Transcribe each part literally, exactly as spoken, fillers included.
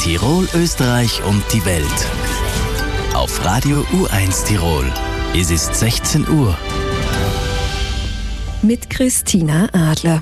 Tirol, Österreich und die Welt. Auf Radio U eins Tirol. Es ist sechzehn Uhr. Mit Christina Adler.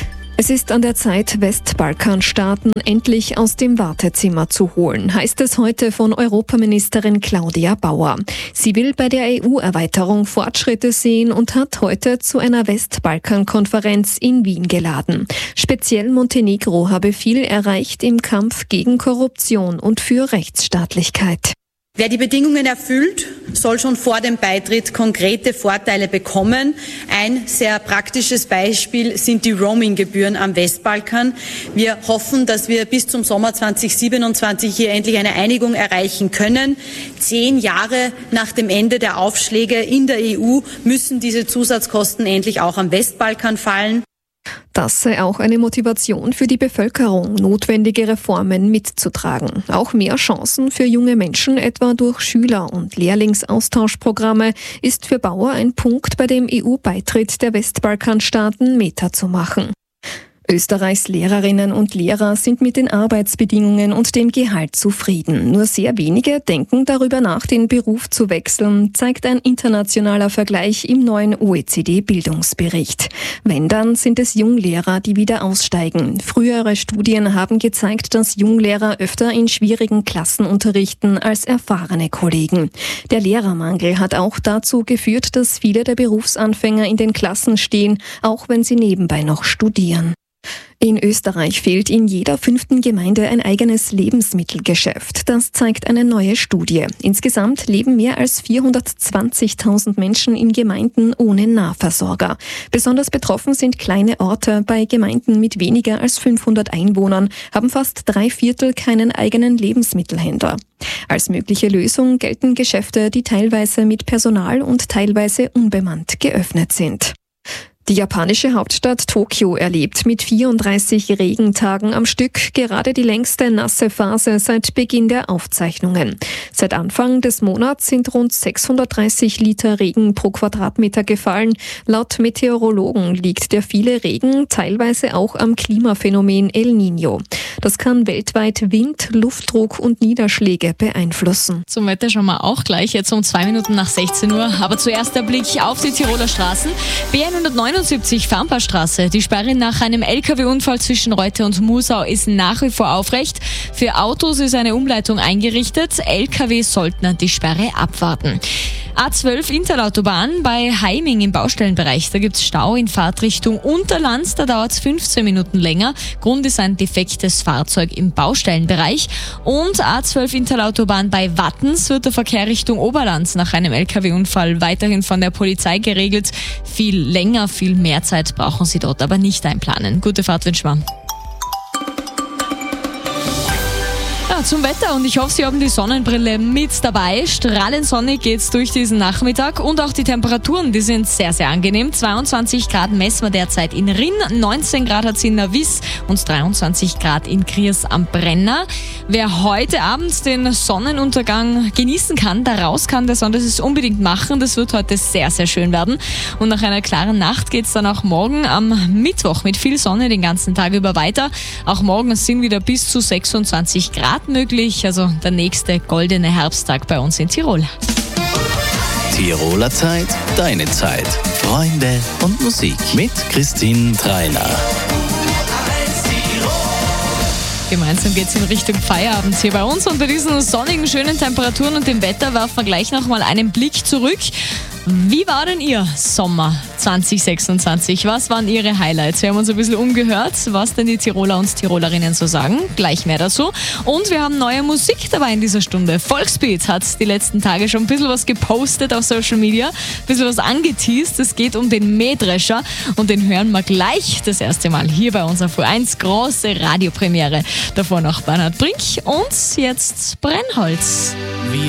Es ist an der Zeit, Westbalkanstaaten endlich aus dem Wartezimmer zu holen, heißt es heute von Europaministerin Claudia Bauer. Sie will bei der E U-Erweiterung Fortschritte sehen und hat heute zu einer Westbalkan-Konferenz in Wien geladen. Speziell Montenegro habe viel erreicht im Kampf gegen Korruption und für Rechtsstaatlichkeit. Wer die Bedingungen erfüllt, soll schon vor dem Beitritt konkrete Vorteile bekommen. Ein sehr praktisches Beispiel sind die Roaming-Gebühren am Westbalkan. Wir hoffen, dass wir bis zum Sommer zweitausendsiebenundzwanzig hier endlich eine Einigung erreichen können. Zehn Jahre nach dem Ende der Aufschläge in der E U müssen diese Zusatzkosten endlich auch am Westbalkan fallen. Das sei auch eine Motivation für die Bevölkerung, notwendige Reformen mitzutragen. Auch mehr Chancen für junge Menschen, etwa durch Schüler- und Lehrlingsaustauschprogramme, ist für Bauer ein Punkt, bei dem E U-Beitritt der Westbalkanstaaten Meta zu machen. Österreichs Lehrerinnen und Lehrer sind mit den Arbeitsbedingungen und dem Gehalt zufrieden. Nur sehr wenige denken darüber nach, den Beruf zu wechseln, zeigt ein internationaler Vergleich im neuen O E C D-Bildungsbericht. Wenn, dann sind es Junglehrer, die wieder aussteigen. Frühere Studien haben gezeigt, dass Junglehrer öfter in schwierigen Klassen unterrichten als erfahrene Kollegen. Der Lehrermangel hat auch dazu geführt, dass viele der Berufsanfänger in den Klassen stehen, auch wenn sie nebenbei noch studieren. In Österreich fehlt in jeder fünften Gemeinde ein eigenes Lebensmittelgeschäft. Das zeigt eine neue Studie. Insgesamt leben mehr als vierhundertzwanzigtausend Menschen in Gemeinden ohne Nahversorger. Besonders betroffen sind kleine Orte. Bei Gemeinden mit weniger als fünfhundert Einwohnern haben fast drei Viertel keinen eigenen Lebensmittelhändler. Als mögliche Lösung gelten Geschäfte, die teilweise mit Personal und teilweise unbemannt geöffnet sind. Die japanische Hauptstadt Tokio erlebt mit vierunddreißig Regentagen am Stück gerade die längste nasse Phase seit Beginn der Aufzeichnungen. Seit Anfang des Monats sind rund sechshundertdreißig Liter Regen pro Quadratmeter gefallen. Laut Meteorologen liegt der viele Regen teilweise auch am Klimaphänomen El Niño. Das kann weltweit Wind, Luftdruck und Niederschläge beeinflussen. Zum Wetter schauen wir auch gleich, jetzt um zwei Minuten nach sechzehn Uhr. Aber zuerst der Blick auf die Tiroler Straßen. B hundertneunundsiebzig Farnbachstraße. Die Sperre nach einem L K W-Unfall zwischen Reute und Musau ist nach wie vor aufrecht. Für Autos ist eine Umleitung eingerichtet. L K W sollten die Sperre abwarten. A zwölf Interlautobahn bei Heiming im Baustellenbereich. Da gibt es Stau in Fahrtrichtung Unterland. Da dauert es fünfzehn Minuten länger. Grund ist ein defektes Fahrzeug im Baustellenbereich. Und A zwölf Interlautobahn bei Wattens wird der Verkehr Richtung Oberland nach einem L K W-Unfall weiterhin von der Polizei geregelt. Viel länger, viel mehr Zeit brauchen Sie dort aber nicht einplanen. Gute Fahrt wünschen wir. Ja, zum Wetter, und ich hoffe, Sie haben die Sonnenbrille mit dabei. Strahlend sonnig geht's durch diesen Nachmittag und auch die Temperaturen, die sind sehr, sehr angenehm. zweiundzwanzig Grad messen wir derzeit in Rinn, neunzehn Grad hat es in Navis und dreiundzwanzig Grad in Kriers am Brenner. Wer heute Abend den Sonnenuntergang genießen kann, da raus kann, der soll das unbedingt machen. Das wird heute sehr, sehr schön werden. Und nach einer klaren Nacht geht's dann auch morgen am Mittwoch mit viel Sonne den ganzen Tag über weiter. Auch morgen sind wieder bis zu sechsundzwanzig Grad möglich, also der nächste goldene Herbsttag bei uns in Tirol. Tiroler Zeit, deine Zeit. Freunde und Musik mit Christine Treiner. Gemeinsam geht's in Richtung Feierabend hier bei uns, und bei diesen sonnigen, schönen Temperaturen und dem Wetter werfen wir gleich noch mal einen Blick zurück. Wie war denn Ihr Sommer zwanzig sechsundzwanzig? Was waren Ihre Highlights? Wir haben uns ein bisschen umgehört, was denn die Tiroler und Tirolerinnen so sagen. Gleich mehr dazu. Und wir haben neue Musik dabei in dieser Stunde. Volksbeat hat die letzten Tage schon ein bisschen was gepostet auf Social Media, ein bisschen was angeteased. Es geht um den Mähdrescher, und den hören wir gleich das erste Mal hier bei uns auf U eins. Große Radiopremiere. Davor noch Bernhard Brink und jetzt Brennholz.